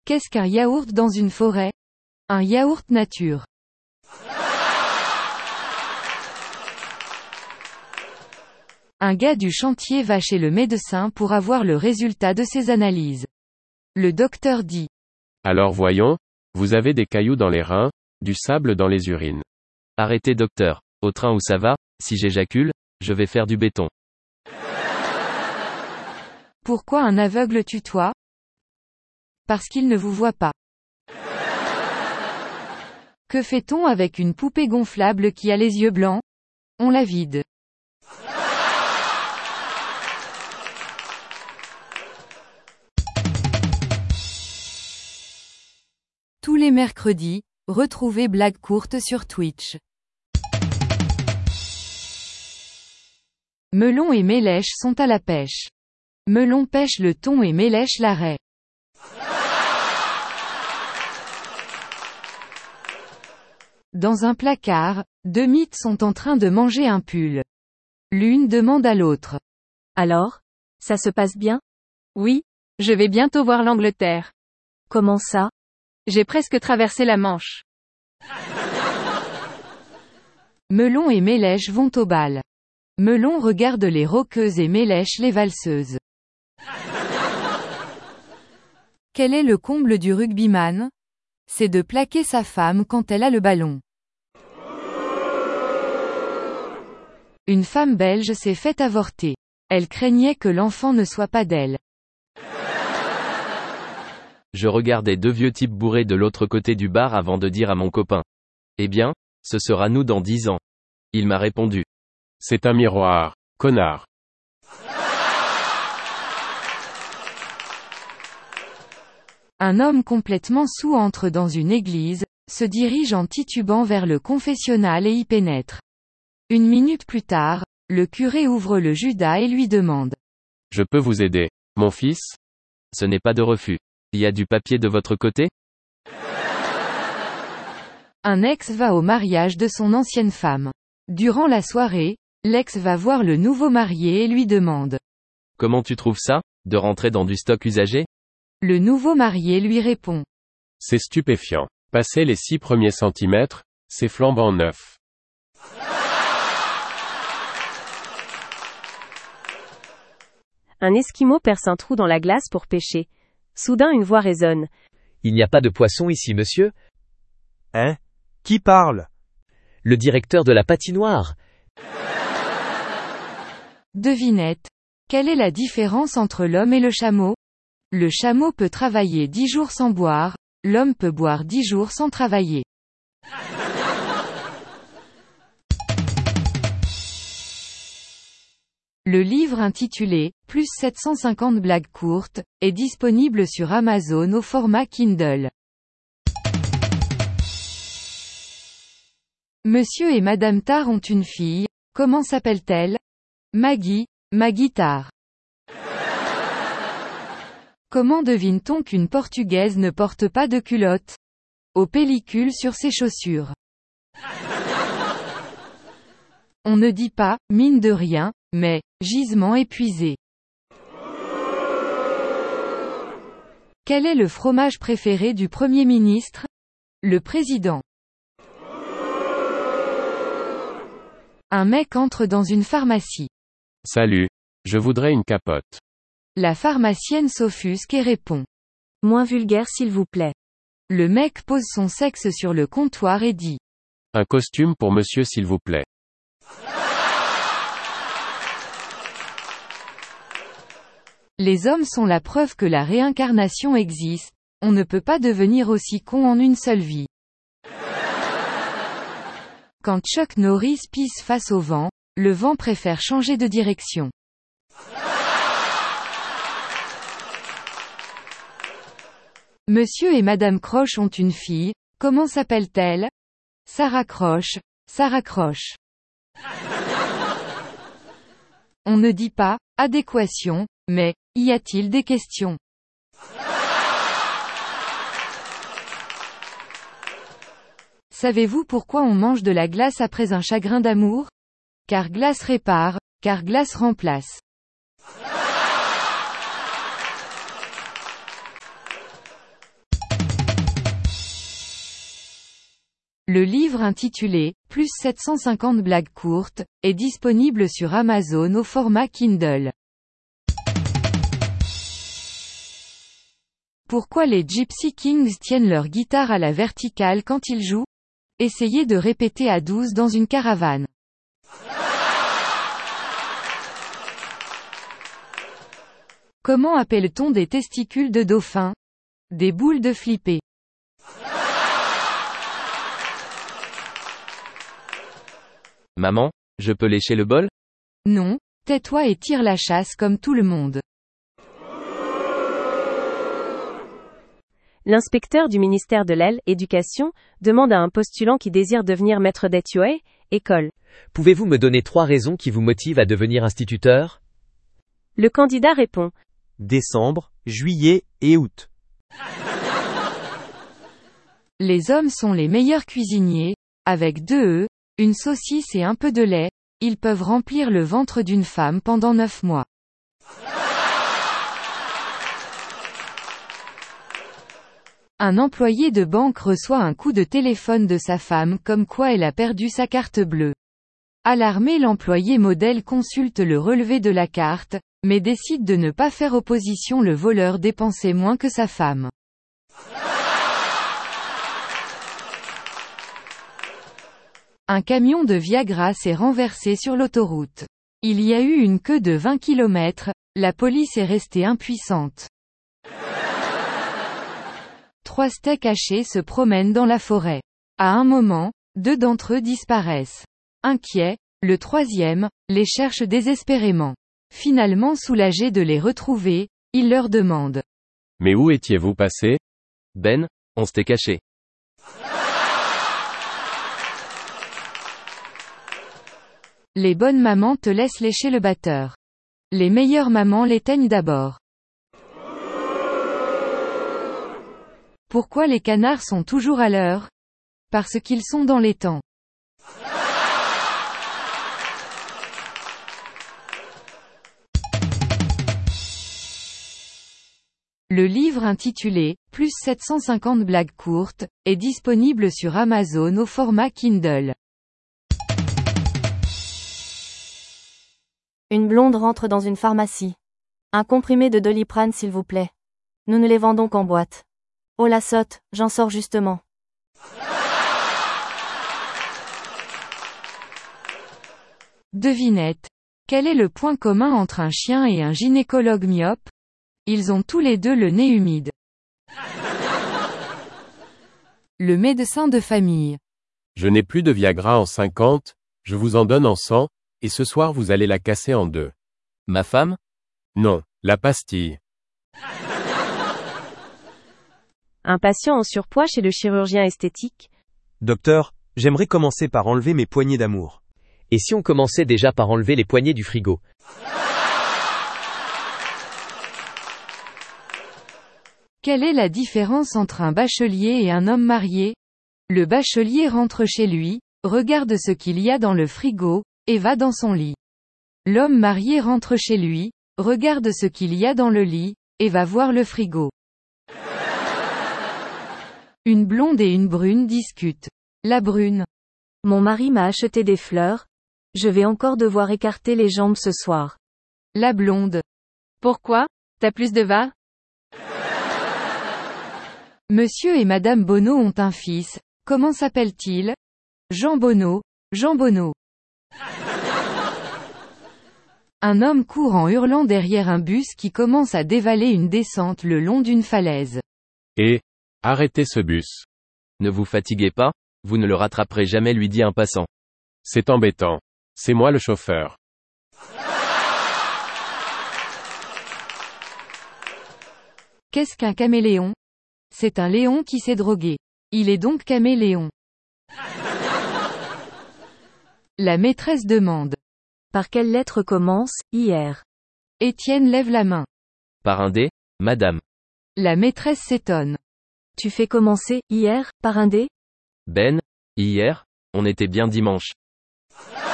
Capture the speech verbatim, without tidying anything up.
Qu'est-ce qu'un yaourt dans une forêt? Un yaourt nature. Un gars du chantier va chez le médecin pour avoir le résultat de ses analyses. Le docteur dit: Alors voyons, vous avez des cailloux dans les reins, du sable dans les urines. Arrêtez docteur, au train où ça va, si j'éjacule, je vais faire du béton. Pourquoi un aveugle tutoie? Parce qu'il ne vous voit pas. Que fait-on avec une poupée gonflable qui a les yeux blancs? On la vide. Tous les mercredis, retrouvez Blague courte sur Twitch. Melon et Mélèche sont à la pêche. Melon pêche le thon et Mélèche la raie. Dans un placard, deux mythes sont en train de manger un pull. L'une demande à l'autre: Alors? Ça se passe bien? Oui, je vais bientôt voir l'Angleterre. Comment ça? J'ai presque traversé la Manche. Melon et Mélèche vont au bal. Melon regarde les rockeuses et Mélèche les valseuses. Quel est le comble du rugbyman? C'est de plaquer sa femme quand elle a le ballon. Une femme belge s'est fait avorter. Elle craignait que l'enfant ne soit pas d'elle. Je regardais deux vieux types bourrés de l'autre côté du bar avant de dire à mon copain: Eh bien, ce sera nous dans dix ans. Il m'a répondu: C'est un miroir, connard. Un homme complètement saoul entre dans une église, se dirige en titubant vers le confessionnal et y pénètre. Une minute plus tard, le curé ouvre le Judas et lui demande: Je peux vous aider, mon fils? Ce n'est pas de refus. Il y a du papier de votre côté? Un ex va au mariage de son ancienne femme. Durant la soirée, l'ex va voir le nouveau marié et lui demande: Comment tu trouves ça, de rentrer dans du stock usagé? Le nouveau marié lui répond: C'est stupéfiant. Passé les six premiers centimètres, c'est flambant neuf. Un Esquimau perce un trou dans la glace pour pêcher. Soudain une voix résonne: Il n'y a pas de poisson ici, monsieur? Hein? Qui parle? Le directeur de la patinoire. Devinette. Quelle est la différence entre l'homme et le chameau? Le chameau peut travailler dix jours sans boire, l'homme peut boire dix jours sans travailler. Le livre intitulé « Plus sept cent cinquante blagues courtes » est disponible sur Amazon au format Kindle. Monsieur et Madame Tard ont une fille. Comment s'appelle-t-elle? Maggie, Maggie Tard. Comment devine-t-on qu'une Portugaise ne porte pas de culotte? Aux pellicules sur ses chaussures. On ne dit pas « mine de rien », mais « gisement épuisé ». Quel est le fromage préféré du Premier ministre? Le président. Un mec entre dans une pharmacie. Salut. Je voudrais une capote. La pharmacienne s'offusque et répond: Moins vulgaire s'il vous plaît. Le mec pose son sexe sur le comptoir et dit: Un costume pour monsieur s'il vous plaît. Les hommes sont la preuve que la réincarnation existe, on ne peut pas devenir aussi con en une seule vie. Quand Chuck Norris pisse face au vent, le vent préfère changer de direction. Monsieur et Madame Croche ont une fille. Comment s'appelle-t-elle? Sarah Croche, Sarah Croche. On ne dit pas « adéquation », mais « y a-t-il des questions ?» Savez-vous pourquoi on mange de la glace après un chagrin d'amour? Car glace répare, car glace remplace. Le livre intitulé « Plus sept cent cinquante blagues courtes » est disponible sur Amazon au format Kindle. Pourquoi les Gypsy Kings tiennent leur guitare à la verticale quand ils jouent? Essayez de répéter à douze dans une caravane. Comment appelle-t-on des testicules de dauphin? Des boules de flipper. Maman, je peux lécher le bol? Non, tais-toi et tire la chasse comme tout le monde. L'inspecteur du ministère de l'Éducation demande à un postulant qui désire devenir maître d'école, école. Pouvez-vous me donner trois raisons qui vous motivent à devenir instituteur? Le candidat répond. Décembre, juillet et août. Les hommes sont les meilleurs cuisiniers. Avec deux œufs, une saucisse et un peu de lait, ils peuvent remplir le ventre d'une femme pendant neuf mois. Un employé de banque reçoit un coup de téléphone de sa femme comme quoi elle a perdu sa carte bleue. Alarmé, l'employé modèle consulte le relevé de la carte, mais décide de ne pas faire opposition. Le voleur dépensait moins que sa femme. Un camion de Viagra s'est renversé sur l'autoroute. Il y a eu une queue de vingt kilomètres, la police est restée impuissante. Trois steaks hachés se promènent dans la forêt. À un moment, deux d'entre eux disparaissent. Inquiet, le troisième les cherche désespérément. Finalement soulagé de les retrouver, il leur demande. Mais où étiez-vous passé? Ben, on s'était caché. Les bonnes mamans te laissent lécher le batteur. Les meilleures mamans l'éteignent d'abord. Pourquoi les canards sont toujours à l'heure? Parce qu'ils sont dans les temps. Le livre intitulé « Plus sept cent cinquante blagues courtes » est disponible sur Amazon au format Kindle. Une blonde rentre dans une pharmacie. Un comprimé de Doliprane s'il vous plaît. Nous ne les vendons qu'en boîte. Oh la sotte, j'en sors justement. Devinette. Quel est le point commun entre un chien et un gynécologue myope? Ils ont tous les deux le nez humide. Le médecin de famille. Je n'ai plus de Viagra en cinquante, je vous en donne en cent, et ce soir vous allez la casser en deux. Ma femme? Non, la pastille. Un patient en surpoids chez le chirurgien esthétique. Docteur, j'aimerais commencer par enlever mes poignées d'amour. Et si on commençait déjà par enlever les poignées du frigo? Quelle est la différence entre un bachelier et un homme marié? Le bachelier rentre chez lui, regarde ce qu'il y a dans le frigo, et va dans son lit. L'homme marié rentre chez lui, regarde ce qu'il y a dans le lit, et va voir le frigo. Une blonde et une brune discutent. La brune. Mon mari m'a acheté des fleurs. Je vais encore devoir écarter les jambes ce soir. La blonde. Pourquoi? T'as plus de va? Monsieur et Madame Bonneau ont un fils. Comment s'appelle-t-il? Jean Bonneau. Jean Bonneau. Un homme court en hurlant derrière un bus qui commence à dévaler une descente le long d'une falaise. Et, arrêtez ce bus. Ne vous fatiguez pas, vous ne le rattraperez jamais, lui dit un passant. C'est embêtant. C'est moi le chauffeur. Qu'est-ce qu'un caméléon? C'est un léon qui s'est drogué. Il est donc caméléon. La maîtresse demande. Par quelle lettre commence, hier? Étienne lève la main. Par un dé, madame. La maîtresse s'étonne. Tu fais commencer, hier, par un dé? Ben, hier, on était bien dimanche.